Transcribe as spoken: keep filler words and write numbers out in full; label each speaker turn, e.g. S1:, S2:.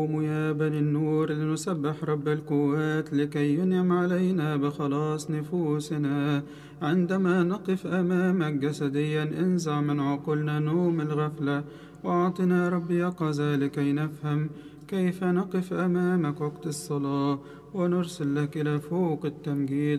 S1: قوموا يا بني النور لنسبح رب القوات لكي ينعم علينا بخلاص نفوسنا. عندما نقف أمامك جسديا انزع من عقولنا نوم الغفلة، وأعطنا رب يقظة لكي نفهم كيف نقف أمامك وقت الصلاة ونرسل لك إلى فوق التمجيد